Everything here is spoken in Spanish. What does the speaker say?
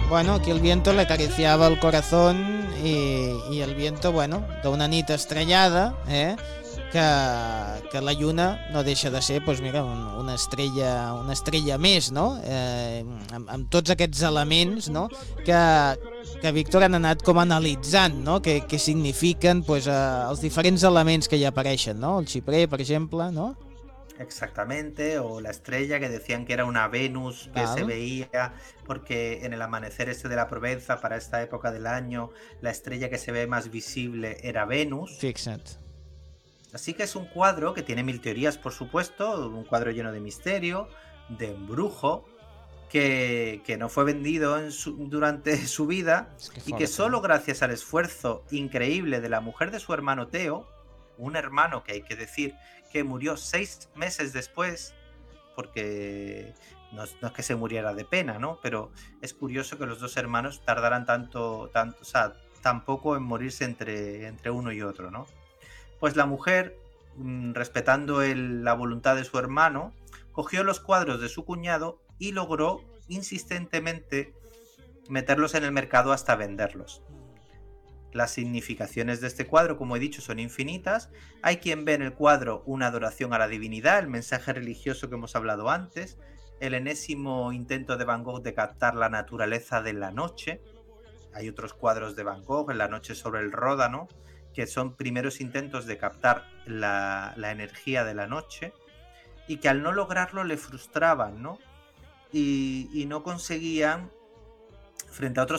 bueno, aquí el viento le acariciaba el corazón y el viento, bueno, d'una nit estrellada, que la lluna no deixa de ser, doncs mira, una estrella més, no? Amb tots aquests elements, no? Que Víctor han anat com analitzant, no? Que signifiquen pues, els diferents elements que hi apareixen, no? El xiprer, per exemple, no? Exactamente, o la estrella que decían que era una Venus que se Val, veía porque en el amanecer este de la Provenza para esta época del año la estrella que se ve más visible era Venus. fixa't. Así que es un cuadro que tiene mil teorías, por supuesto, un cuadro lleno de misterio, de embrujo, que no fue vendido durante su vida És que y que fort, solo gracias al esfuerzo increíble de la mujer de su hermano Teo, un hermano que hay que decir que murió 6 meses después, porque no es que se muriera de pena, ¿no? Pero es curioso que los dos hermanos tardaran o sea, tan poco en morirse entre uno y otro, ¿no? Pues la mujer, respetando la voluntad de su hermano, cogió los cuadros de su cuñado y logró insistentemente meterlos en el mercado hasta venderlos. Las significaciones de este cuadro, como he dicho, son infinitas. Hay quien ve en el cuadro una adoración a la divinidad, el mensaje religioso que hemos hablado antes, el enésimo intento de Van Gogh de captar la naturaleza de la noche. Hay otros cuadros de Van Gogh, en La noche sobre el Ródano, que son primeros intentos de captar la energía de la noche y que al no lograrlo le frustraban, ¿no? Y no conseguían, frente a otros